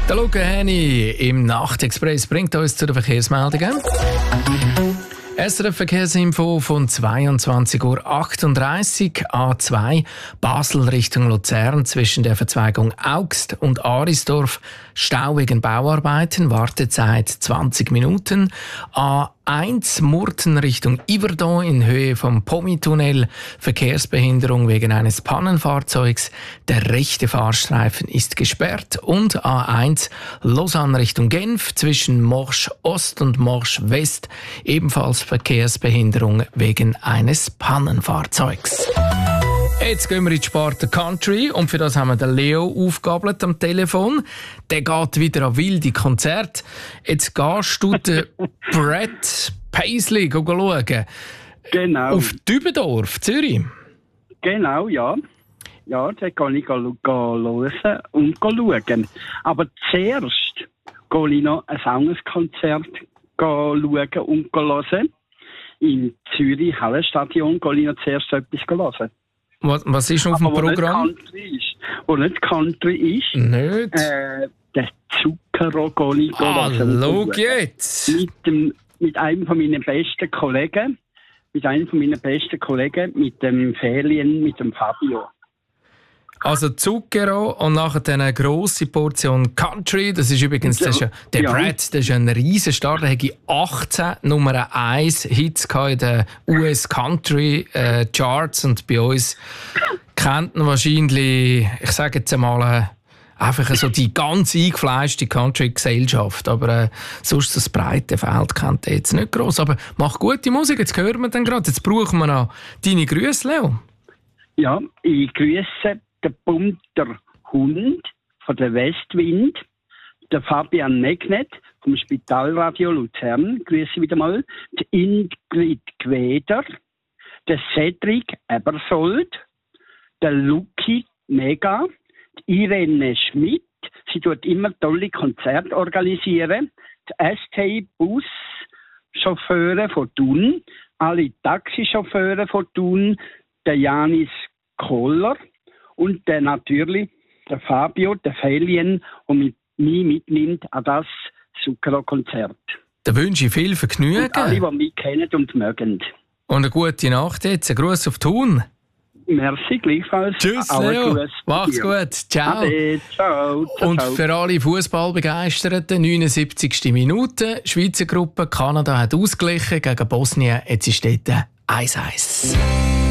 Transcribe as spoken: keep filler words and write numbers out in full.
Der Luca Henny im Nachtexpress bringt uns zu den Verkehrsmeldungen. S R F Verkehrsinfo von zweiundzwanzig Uhr achtunddreißig, A zwei, Basel Richtung Luzern zwischen der Verzweigung Augst und Arisdorf, Stau wegen Bauarbeiten, Wartezeit zwanzig Minuten. A eins, Murten Richtung Yverdon in Höhe vom Pommi-Tunnel, Verkehrsbehinderung wegen eines Pannenfahrzeugs, der rechte Fahrstreifen ist gesperrt. Und A eins, Lausanne Richtung Genf zwischen Morsch Ost und Morsch West, ebenfalls Verkehrsbehinderung wegen eines Pannenfahrzeugs. Jetzt gehen wir in die Sparte Country und für das haben wir den Leo aufgegabelt am Telefon. Der geht wieder an wilde Konzerte. Jetzt gehst du den Brett Paisley schauen. Genau. Auf Dübendorf, Zürich. Genau, ja. Ja, da kann ich hören und schauen. Aber zuerst gehe ich noch ein Sangerskonzert schauen und hören. Im Zürich Hallenstadion gehe ich noch zuerst etwas hören. Was, was ist auf dem Aber Programm? Nicht Country ist. Wo nicht Country ist, Nicht? äh, der Zucchero gehe ich Ah, hören. schau jetzt! Mit, dem, mit einem von meinen besten Kollegen, mit einem von meinen besten Kollegen, mit dem Ferien, mit dem Fabio. Also Zucchero und nachher eine grosse Portion Country. Das ist übrigens das ist ja, der Ja. Brad, das ist ein riesen Star. Der hatte achtzehn Nummer eins Hits in den U S Country äh, Charts und bei uns kennt man wahrscheinlich, ich sage jetzt einmal, äh, einfach so die ganz eingefleischte Country-Gesellschaft. Aber äh, sonst das breite Feld kennt er jetzt nicht gross. Aber mach gute Musik, jetzt hören wir dann gerade. Jetzt brauchen wir noch deine Grüße, Leo. Ja, ich grüße den bunter Hund von der Westwind, der Fabian Megnet vom Spitalradio Luzern, grüße wieder mal, die Ingrid Gweder, der Cedric Ebersold, der Luki Mega, die Irene Schmidt, sie tut immer tolle Konzerte organisieren, die S T-Bus-Chauffeure von Thun, alle Taxichauffeure von Thun, der Janis Kohler und der natürlich der Fabio, der Felien, und mit mich mitnimmt an das Zucchero-Konzert. Da wünsche ich viel Vergnügen. Und alle, die mich kennen und mögen. Und eine gute Nacht jetzt. Ein Gruß auf Thun. Merci, gleichfalls. Tschüss, Alle Leo. Grüße Mach's dir. gut. Ciao. Ade, ciao. ciao. Und ciao. für alle Fußballbegeisterten, neunundsiebzigste Minute. Schweizer Gruppe, Kanada hat ausgeglichen gegen Bosnien. Jetzt ist dort eins eins.